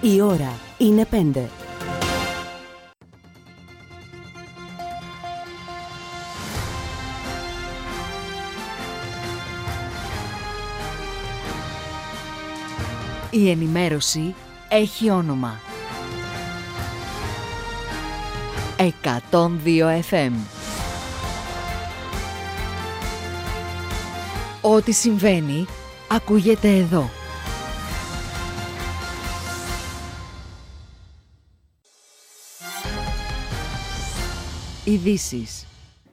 Η ώρα είναι 5. Η ενημέρωση έχει όνομα. 102 FM. Ό,τι συμβαίνει, ακούγεται εδώ. Ειδήσεις.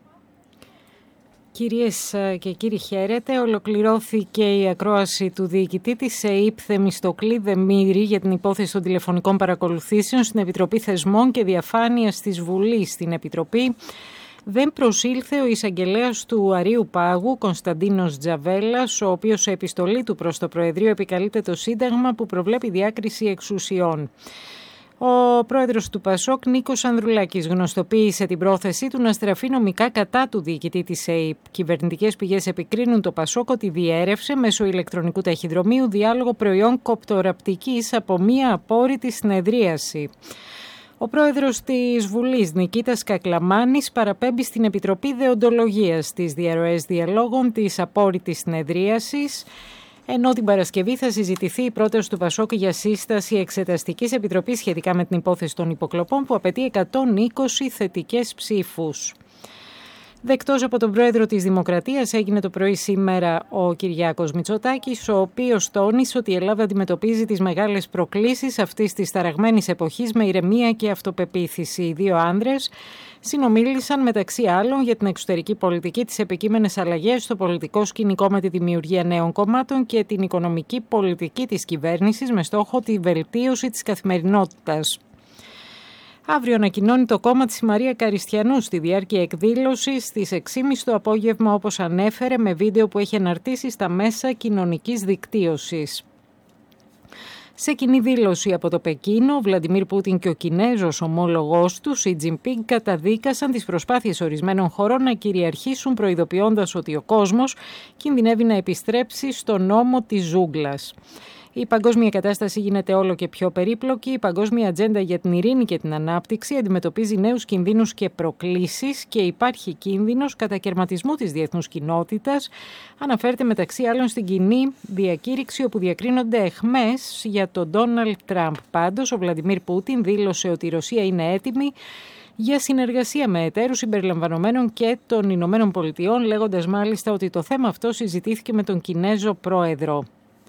Κυρίες και κύριοι, χαίρετε. Ολοκληρώθηκε η ακρόαση του διοικητή της ΕΥΠ Θεμιστοκλή Δεμήρη για την υπόθεση των τηλεφωνικών παρακολουθήσεων στην Επιτροπή Θεσμών και Διαφάνειας της Βουλής. Στην Επιτροπή δεν προσήλθε ο εισαγγελέας του Αρείου Πάγου, Κωνσταντίνος Τζαβέλας, ο οποίος σε επιστολή του προς το Προεδρείο επικαλείται το Σύνταγμα που προβλέπει διάκριση εξουσιών. Ο πρόεδρος του ΠΑΣΟΚ, Νίκος Ανδρουλάκης, γνωστοποίησε την πρόθεσή του να στραφεί νομικά κατά του διοικητή της ΕΥΠ. Κυβερνητικές πηγές επικρίνουν το ΠΑΣΟΚ ότι διέρευσε μέσω ηλεκτρονικού ταχυδρομείου διάλογο προϊόν κοπτοραπτικής από μία απόρριτη συνεδρίαση. Ο πρόεδρος της Βουλής, Νικήτας Κακλαμάνης, παραπέμπει στην Επιτροπή Δεοντολογίας τις διαρροές διαλόγων της απόρριτης συνεδρίασης, ενώ την Παρασκευή θα συζητηθεί η πρόταση του ΠΑΣΟΚ για σύσταση εξεταστικής επιτροπής σχετικά με την υπόθεση των υποκλοπών που απαιτεί 120 θετικές ψήφους. Δεκτός από τον πρόεδρο της Δημοκρατίας έγινε το πρωί σήμερα ο Κυριάκος Μητσοτάκης, ο οποίος τόνισε ότι η Ελλάδα αντιμετωπίζει τις μεγάλες προκλήσεις αυτής της ταραγμένης εποχής με ηρεμία και αυτοπεποίθηση. Οι δύο άνδρες συνομίλησαν μεταξύ άλλων για την εξωτερική πολιτική, τις επικείμενες αλλαγές στο πολιτικό σκηνικό με τη δημιουργία νέων κομμάτων και την οικονομική πολιτική της κυβέρνησης με στόχο τη βελτίωση της καθημερινότητας. Αύριο ανακοινώνει το κόμμα της η Μαρία Καριστιανού στη διάρκεια εκδήλωσης στις 6.30 το απόγευμα, όπως ανέφερε με βίντεο που έχει αναρτήσει στα μέσα κοινωνικής δικτύωσης. Σε κοινή δήλωση από το Πεκίνο, ο Βλαντιμίρ Πούτιν και ο Κινέζος ομόλογός του, Σι Τζινπίνγκ, καταδίκασαν τις προσπάθειες ορισμένων χωρών να κυριαρχήσουν, προειδοποιώντας ότι ο κόσμος κινδυνεύει να επιστρέψει στο νόμο της ζούγκλας. Η παγκόσμια κατάσταση γίνεται όλο και πιο περίπλοκη. Η παγκόσμια ατζέντα για την ειρήνη και την ανάπτυξη αντιμετωπίζει νέους κινδύνους και προκλήσεις και υπάρχει κίνδυνος κατακαιρματισμού της διεθνούς κοινότητας. Αναφέρεται μεταξύ άλλων στην κοινή διακήρυξη όπου διακρίνονται αιχμές για τον Ντόναλντ Τραμπ. Πάντως, ο Βλαντιμίρ Πούτιν δήλωσε ότι η Ρωσία είναι έτοιμη για συνεργασία με εταίρους συμπεριλαμβανομένων και των Ηνωμένων Πολιτειών, λέγοντας μάλιστα ότι το θέμα αυτό συζητήθηκε με τον Κινέζο πρόεδρο.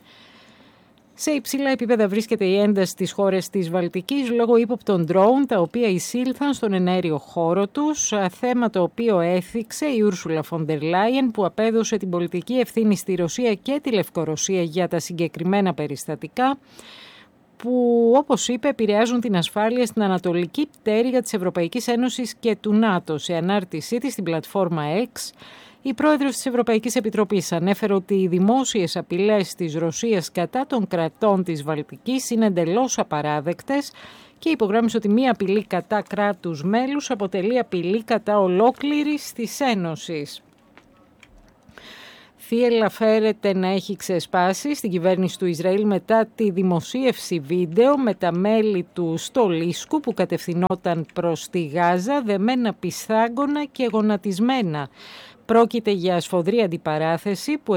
Σε υψηλά επίπεδα βρίσκεται η ένταση στις χώρες της Βαλτικής λόγω ύποπτων ντρόουν, τα οποία εισήλθαν στον εναέριο χώρο τους, θέμα το οποίο έθιξε η Ούρσουλα Φοντερ Λάιεν, που απέδωσε την πολιτική ευθύνη στη Ρωσία και τη Λευκορωσία για τα συγκεκριμένα περιστατικά, που όπως είπε επηρεάζουν την ασφάλεια στην ανατολική πτέρυγα της Ευρωπαϊκής Ένωσης και του ΝΑΤΟ. Σε ανάρτησή της στην πλατφόρμα X, η πρόεδρος της Ευρωπαϊκής Επιτροπής ανέφερε ότι οι δημόσιες απειλές της Ρωσίας κατά των κρατών της Βαλτικής είναι εντελώς απαράδεκτες και υπογράμμισε ότι μία απειλή κατά κράτους μέλους αποτελεί απειλή κατά ολόκληρης της Ένωσης. Θύελλα φέρεται να έχει ξεσπάσει στην κυβέρνηση του Ισραήλ μετά τη δημοσίευση βίντεο με τα μέλη του Στολίσκου που κατευθυνόταν προς τη Γάζα δεμένα πισθάγκωνα και γονατισμένα. Πρόκειται για σφοδρή αντιπαράθεση που